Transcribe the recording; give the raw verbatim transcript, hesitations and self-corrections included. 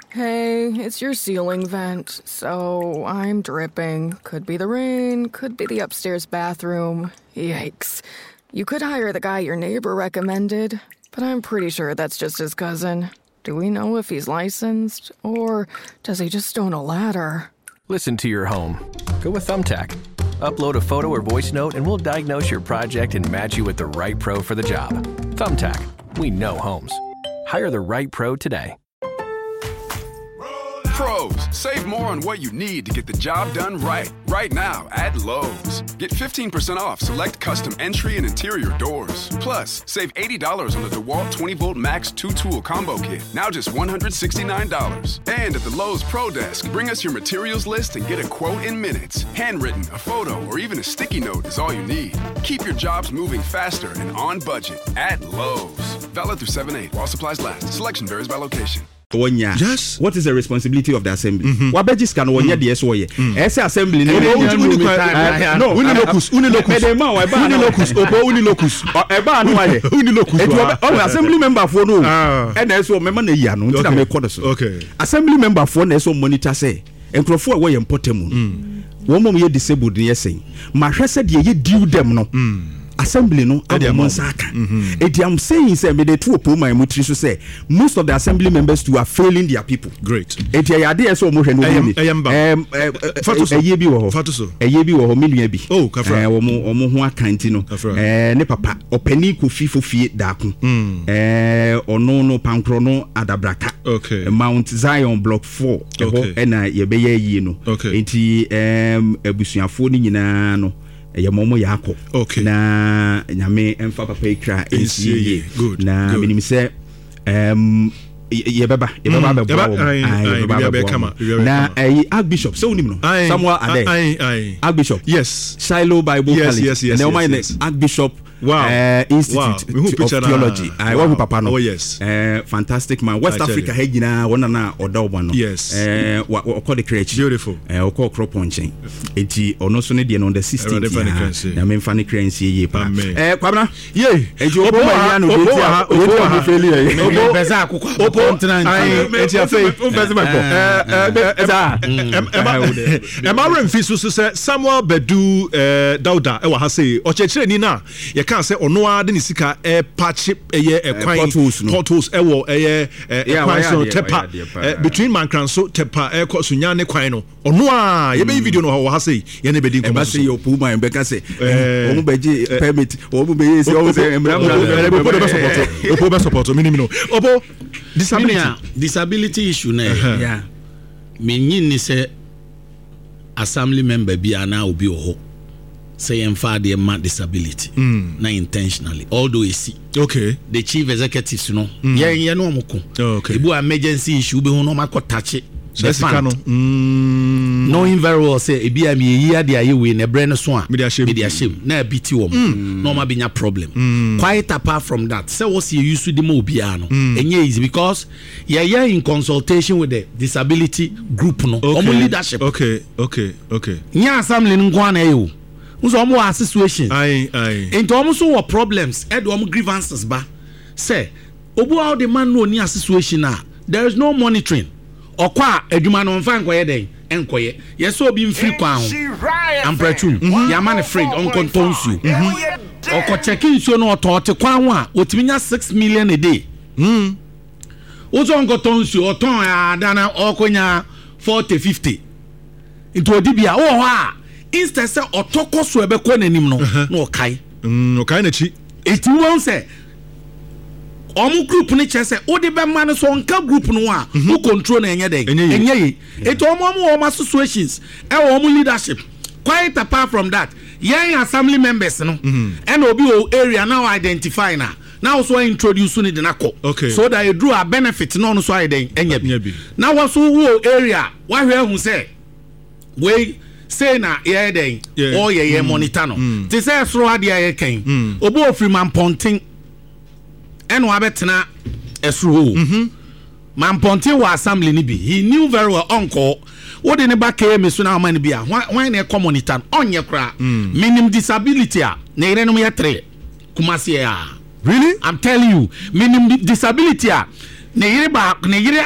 Hey, it's your ceiling vent, so I'm dripping. Could be the rain, could be the upstairs bathroom. Yikes. You could hire the guy your neighbor recommended, but I'm pretty sure that's just his cousin. Do we know if he's licensed, or does he just own a ladder? Listen to your home. Go with Thumbtack. Upload a photo or voice note and we'll diagnose your project and match you with the right pro for the job. Thumbtack. We know homes. Hire the right pro today. Pros, save more on what you need to get the job done right. Right now at Lowe's. Get fifteen percent off select custom entry and interior doors. Plus, save eighty dollars on the DeWalt twenty volt Max two tool combo kit. Now just one hundred sixty-nine dollars. And at the Lowe's Pro Desk, bring us your materials list and get a quote in minutes. Handwritten, a photo, or even a sticky note is all you need. Keep your jobs moving faster and on budget at Lowe's. Valid through seven eight while supplies last. Selection varies by location. Yes. What is the responsibility of the assembly? Mm-hmm. Wabejis can one year the S O Y. S assembly. No, uni locus, uni locus, uni locus, opo uni locus. Eba anu aye. Uni locus. Oh, assembly member for no. And S O member na ya no. Nti na me kodo so. Okay. Assembly member for na S O monitor say. Enkrofo e wo ye important mu. Wo mom ye disabled ye say. Ma hwe se de ye due them no. Assembly no Saka. Mm-hmm. I'm saying say me the two po my mutri so say most of the assembly members too are failing their people. Great. Eti ya dey so mo hwe no bi. Em Fatuso. Eye bi wo ho. Fatuso. Eye bi wo ho milua bi. Oh, kafra. Eh wo mo wo ho akanti no. Eh ne papa opani kofi fofie daako. Eh ono no pankro no adabraka. Okay. Mount Zion block four. Okay. E na ye be ye yi no. Okay. Enti em abusuafo ni nyina no ya momo yako. Okay. Na nyame emfa papa ikra ensie good na good. Minim say um ye beba ye beba Mm. beba Yeba- beba kama, na kama. eh Archbishop so unim no Aye, Samuel aye, Ade aye, aye. Archbishop Yes. Shiloh Bible Yes, College yes, yes, and yes, yes, yes. Archbishop Wow. uh, Institute Wow. We who of picture na- Theology I Wow. want papa no Oh, yes. uh, fantastic man West I tell Africa you. he nyina wona na oda oba no Yes. eh wa call the crèche Beautiful. eh o call crop ponchen enti ono so ne de no on the sixteenth Erode fani kransi. na me mfa ne kransi ye pa Amen. eh kwabna Yay. enti obo ma ya no Obo beti ha, a obo obo ha. ha failure Obo- Pesa akukwa Opo. continent. Aye, eti afi. Emma Remfi so say Samuel Bedu eh Dauda e wa ha say o chechire ni na ye kan say ono a de ni sika e patch eye e kwan potholes no. potholes e wo eye e Yeah, kwan why so are they- tepa why are they pa- eh, between Mankran so tepa e ko sunya ne kwan no ono a ye be video no ho ha say ye na be din e ko ba say your pool man be ka say Eh, o mu beji permit o mu be yes o say emra Opo be support Opo be support minimum no Opo disability Disability, disability issue na Uh-huh. yeah me nyin ni say assembly member bi ana obi ho say em fa de ma disability na intentionally although you see okay the chief executives no yen yen no moko Okay. ebu emergency issue be ho no makotache the Jessica no fund mm knowing very well say ebi am ye yi ade aye we na bre no so a Me dey ashame. me dey ashame na biti wo no ma binya problem quite apart from that say what you used to the mo bia no enye easy because ye ye in consultation with the disability group no omo leadership okay okay okay nya assembly ngo na e nso omo wa situation aye aye into omo so what problems e do omo grievances ba say obu how the man no ni situation a there is no monitoring okwa adwuma no mfa nkoye den enkoye yes obi mfiri kwa ho ampratum ya man afraid on contonsu oko checking so no otote kwa ho a otimi nya six million a day mm ozo onkotonsu oton adana okonya forty fifty into odibia wo ho a instead say otoko so ebe ko nanim no no okai mm okay na chi eti won say omu group ni chese o de be man so nka group no a who control na enye den enye yi eti omu omu omu associations e omu leadership quite apart from that yen assembly members no and obi o area now identify na now so introduce ni de na ko Okay. so that you draw a benefit no no so I den enye Enye bi bi. now what so wo area wa hwe hu say we say na ye den Yeah. or ye ye monitor no te say so ade ye kan obi ofri man pontin eno abetena esuro mhm man pontin wa assembly ni bi he knew very well uncle what in the back me so na man bi a why na e monitor onye kra minim disability a na ire no ye three kumase a really I'm telling you minim disability a na ire ba na ire